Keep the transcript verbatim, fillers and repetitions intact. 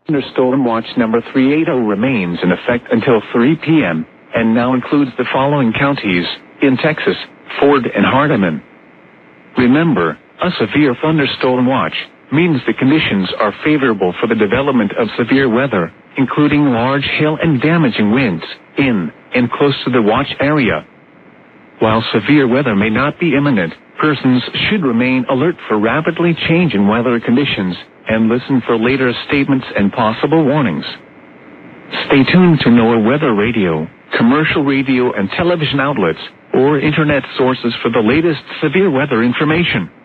Thunderstorm watch number three eighty remains in effect until three p.m. and now includes the following counties in Texas: Ford and Hardeman. Remember, a severe thunderstorm watch means the conditions are favorable for the development of severe weather, including large hail and damaging winds, in and close to the watch area. While severe weather may not be imminent, persons should remain alert for rapidly changing weather conditions and listen for later statements and possible warnings. Stay tuned to NOAA Weather Radio, commercial radio and television outlets, or internet sources for the latest severe weather information.